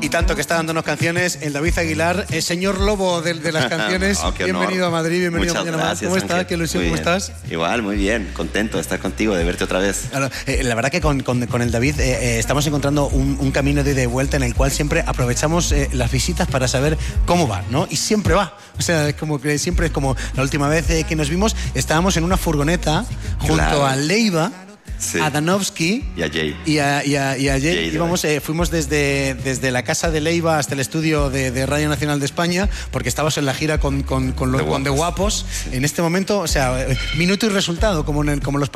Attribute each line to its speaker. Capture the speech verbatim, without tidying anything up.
Speaker 1: y tanto que está dándonos canciones, el David Aguilar, el señor lobo de, de las canciones.
Speaker 2: Oh,
Speaker 1: bienvenido
Speaker 2: honor.
Speaker 1: a Madrid, bienvenido
Speaker 2: Muchas
Speaker 1: a Mañana Más.
Speaker 2: gracias,
Speaker 1: ¿Cómo estás?
Speaker 2: Ángel.
Speaker 1: Qué ilusión,
Speaker 2: Muy
Speaker 1: ¿cómo
Speaker 2: bien.
Speaker 1: estás?
Speaker 2: Igual, muy bien, contento de estar contigo, de verte otra vez.
Speaker 1: Claro, eh, la verdad que con, con, con el David eh, eh, estamos encontrando un, un camino de ida y vuelta en el cual siempre aprovechamos eh, las visitas para saber cómo va, ¿no? Y siempre va. O sea, es como que siempre es como la última vez eh, que nos vimos, estábamos en una furgoneta junto
Speaker 2: Claro.
Speaker 1: a Leiva,
Speaker 2: Sí.
Speaker 1: a Danovsky
Speaker 2: Y a Jay.
Speaker 1: y a, y a, y a Jay.
Speaker 2: Jay
Speaker 1: Íbamos, eh, fuimos desde, desde la casa de Leiva hasta el estudio de, de Radio Nacional de España, porque estabas en la gira con, con, con los
Speaker 2: De
Speaker 1: con The
Speaker 2: Guapos.
Speaker 1: Guapos. En este momento, o sea, eh, minuto y resultado, como, en el, como los